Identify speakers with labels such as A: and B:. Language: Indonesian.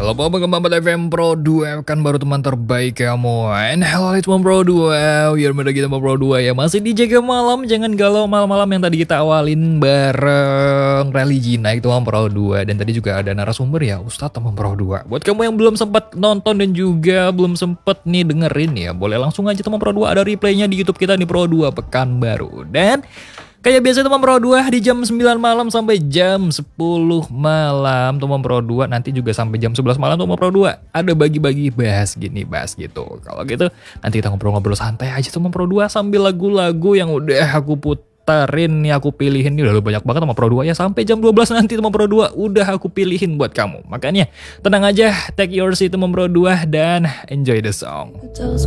A: Halo Bapak FM Pro 2 kan baru teman terbaik kamu. And hello teman Pro 2. Biar mudah kita Pro 2 ya. Masih di Jaga Malam, jangan galau malam-malam yang tadi kita awalin bareng religi naik teman Pro 2. Dan tadi juga ada narasumber ya, Ustadz teman Pro 2. Buat kamu yang belum sempat nonton dan juga belum sempat nih dengerin ya, boleh langsung aja teman Pro 2, ada replaynya di YouTube kita di Pro 2 Pekanbaru. Dan kayak biasa teman Pro 2 di jam 9 malam sampai jam 10 malam teman Pro 2, nanti juga sampai jam 11 malam teman Pro 2 ada bagi-bagi bahas gini, bahas gitu. Kalau gitu nanti kita ngobrol-ngobrol santai aja teman Pro 2 sambil lagu-lagu yang udah aku puterin nih, aku pilihin nih udah banyak banget teman Pro 2 ya, sampai jam 12 nanti teman Pro 2 udah aku pilihin buat kamu. Makanya tenang aja, take your seat teman Pro 2 dan enjoy the song.